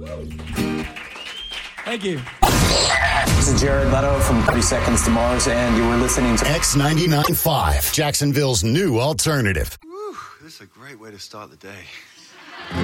Thank you. This is Jared Leto from 30 Seconds to Mars, and you were listening to X99.5, Jacksonville's new alternative. Whew, this is a great way to start the day.